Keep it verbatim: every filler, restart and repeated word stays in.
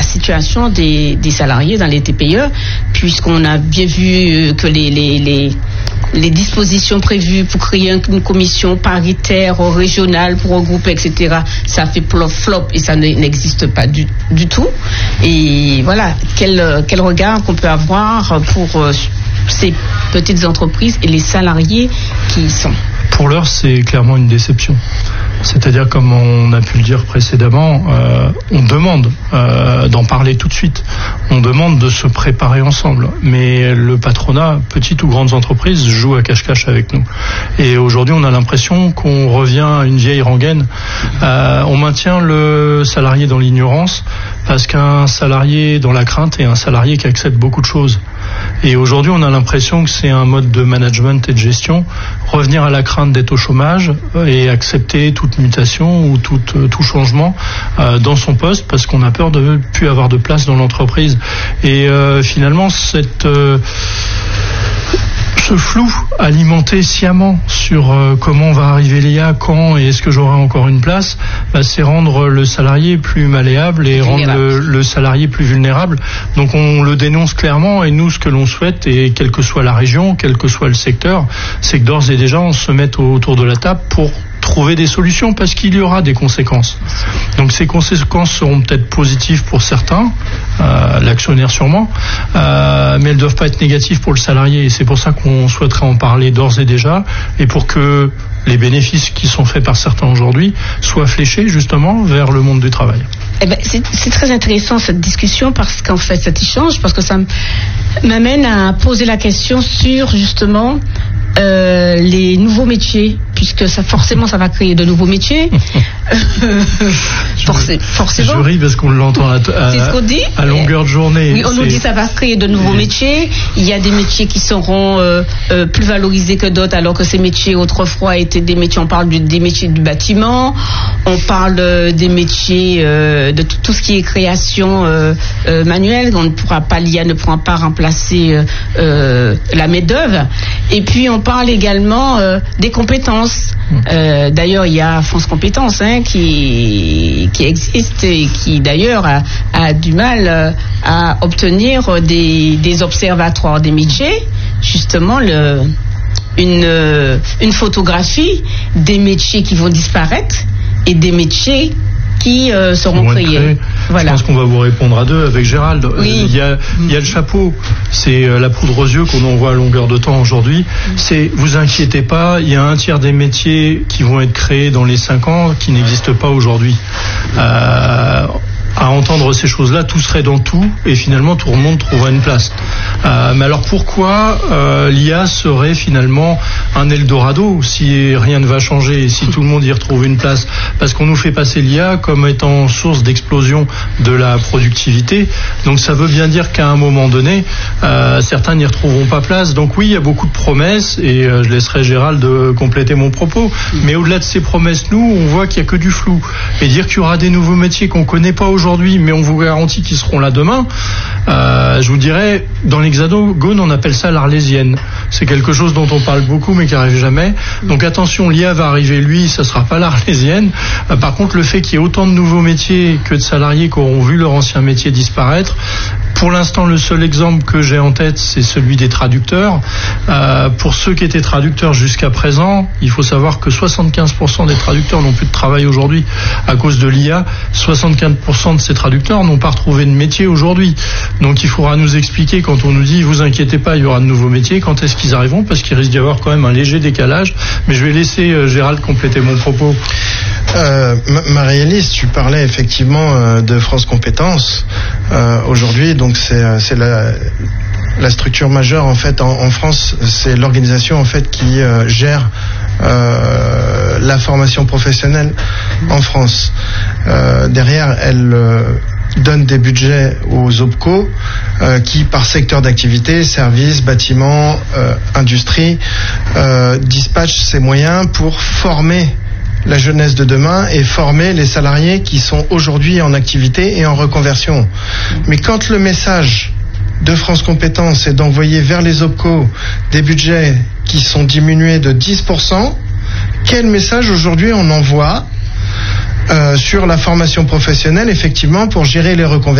la situation des, des salariés dans les T P E, puisqu'on a bien vu que les, les, les, les dispositions prévues pour créer une commission paritaire régionale pour regrouper, et cetera, ça fait flop et ça n'existe pas du, du tout. Et voilà, quel, quel regard qu'on peut avoir pour euh, ces petites entreprises et les salariés qui y sont. Pour l'heure, c'est clairement une déception. C'est-à-dire, comme on a pu le dire précédemment, euh, on demande euh, d'en parler tout de suite. On demande de se préparer ensemble. Mais le patronat, petites ou grandes entreprises, joue à cache-cache avec nous. Et aujourd'hui, on a l'impression qu'on revient à une vieille rengaine. Euh, on maintient le salarié dans l'ignorance parce qu'un salarié dans la crainte est un salarié qui accepte beaucoup de choses. Et aujourd'hui, on a l'impression que c'est un mode de management et de gestion. Revenir à la crainte d'être au chômage et accepter toute mutation ou tout, tout changement euh, dans son poste parce qu'on a peur de ne plus avoir de place dans l'entreprise. Et euh, finalement, cette... Euh, ce flou alimenté sciemment sur euh, comment va arriver l'I A, quand et est-ce que j'aurai encore une place, bah, c'est rendre le salarié plus malléable et rendre le, le salarié plus vulnérable. Donc on le dénonce clairement et nous ce que l'on souhaite, et quelle que soit la région, quel que soit le secteur, c'est que d'ores et déjà on se mette autour de la table pour trouver des solutions parce qu'il y aura des conséquences. Donc ces conséquences seront peut-être positives pour certains, euh, l'actionnaire sûrement, euh, mais elles ne doivent pas être négatives pour le salarié et c'est pour ça qu'on souhaiterait en parler d'ores et déjà et pour que les bénéfices qui sont faits par certains aujourd'hui soient fléchés justement vers le monde du travail. Eh ben, c'est, c'est très intéressant cette discussion parce qu'en fait cet échange, parce que ça m'amène à poser la question sur justement euh, les nouveaux métiers, puisque ça forcément ça va créer de nouveaux métiers. Forcé, forcément. Je ris parce qu'on l'entend à, à, c'est ce qu'on dit. à longueur de journée. Oui, on c'est... nous dit ça va créer de nouveaux et... métiers. Il y a des métiers qui seront euh, euh, plus valorisés que d'autres, alors que ces métiers autrefois étaient des métiers. On parle du, des métiers du bâtiment, on parle euh, des métiers euh, de tout, tout ce qui est création euh, euh, manuelle. On ne pourra pas, l'I A ne pourra pas remplacer euh, euh, la main d'œuvre. Et puis on parle également euh, des compétences. Euh, d'ailleurs, il y a France Compétences hein, qui qui existe et qui d'ailleurs a, a du mal euh, à obtenir des, des observatoires des métiers, justement le, une euh, une photographie des métiers qui vont disparaître et des métiers qui euh, seront créés. Voilà. Je pense qu'on va vous répondre à deux avec Gérald. Oui. Il y a, il y a le chapeau, c'est la poudre aux yeux qu'on envoie à longueur de temps aujourd'hui. C'est, vous inquiétez pas, il y a un tiers des métiers qui vont être créés dans les cinq ans qui n'existent pas aujourd'hui. Euh, à entendre ces choses-là, tout serait dans tout et finalement tout le monde trouverait une place. Euh, mais alors pourquoi euh, l'I A serait finalement un Eldorado si rien ne va changer et si tout le monde y retrouve une place? Parce qu'on nous fait passer l'I A comme étant source d'explosion de la productivité. Donc ça veut bien dire qu'à un moment donné, euh, certains n'y retrouveront pas place. Donc oui, il y a beaucoup de promesses et euh, je laisserai Gérald de compléter mon propos. Mais au-delà de ces promesses, nous, on voit qu'il n'y a que du flou. Et dire qu'il y aura des nouveaux métiers qu'on ne connaît pas aujourd'hui, aujourd'hui, mais on vous garantit qu'ils seront là demain, euh, je vous dirais, dans l'Hexagone, on appelle ça l'Arlésienne. C'est quelque chose dont on parle beaucoup, mais qui n'arrive jamais. Donc attention, l'I A va arriver, lui, ça ne sera pas l'Arlésienne. Euh, par contre, le fait qu'il y ait autant de nouveaux métiers que de salariés qui auront vu leur ancien métier disparaître, pour l'instant, le seul exemple que j'ai en tête, c'est celui des traducteurs. Euh, pour ceux qui étaient traducteurs jusqu'à présent, il faut savoir que soixante-quinze pour cent des traducteurs n'ont plus de travail aujourd'hui à cause de l'I A. soixante-quinze pour cent de ces traducteurs n'ont pas retrouvé de métier aujourd'hui. Donc il faudra nous expliquer quand on nous dit « vous inquiétez pas, il y aura de nouveaux métiers », quand est-ce qu'ils arriveront, parce qu'il risque d'y avoir quand même un léger décalage. Mais je vais laisser euh, Gérald compléter mon propos. Euh, Marie-Élise, tu parlais effectivement euh, de France Compétences. Euh, aujourd'hui, donc c'est, c'est la, la structure majeure en fait en, en France, c'est l'organisation en fait qui euh, gère euh, la formation professionnelle en France. Euh, derrière, elle euh, donne des budgets aux OPCO euh, qui, par secteur d'activité, services, bâtiments, euh, industrie, euh, dispatchent ces moyens pour former la jeunesse de demain et former les salariés qui sont aujourd'hui en activité et en reconversion. Mais quand le message de France Compétences est d'envoyer vers les OPCO des budgets qui sont diminués de dix pour cent, quel message aujourd'hui on envoie euh, sur la formation professionnelle, effectivement, pour gérer les reconversions ?